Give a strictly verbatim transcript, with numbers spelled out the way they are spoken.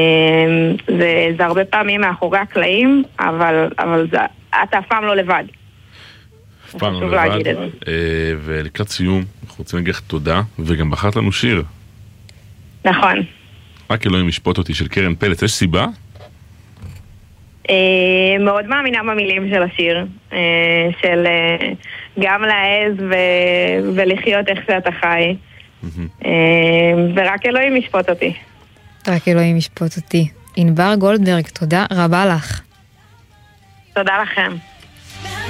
זה, זה הרבה פעמים מאחורי הקלעים, אבל, אבל זה, אתה אף פעם לא לבד. אף פעם לא לבד. ולקראת סיום, אנחנו רוצים להגיד לך תודה, וגם בחרת לנו שיר. נכון. רק אלוהים ישפוט אותי של קרן פלץ, יש סיבה? מאוד מאמינה במילים של השיר, של גם להעז ולחיות איך שאתה חי, ורק אלוהים ישפוט אותי. רק אלוהים ישפוט אותי. ענבר גולדברג, תודה רבה לך. תודה לכם.